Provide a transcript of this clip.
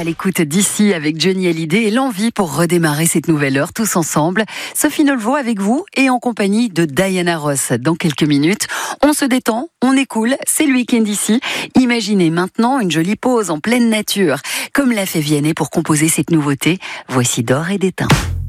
à l'écoute d'ici avec Johnny Hallyday et l'envie pour redémarrer cette nouvelle heure tous ensemble. Sophie Nolveau avec vous et en compagnie de Diana Ross. Dans quelques minutes, on se détend, on est cool, c'est le week-end ici. Imaginez maintenant une jolie pause en pleine nature, comme l'a fait Vianney pour composer cette nouveauté. Voici D'or et d'étain.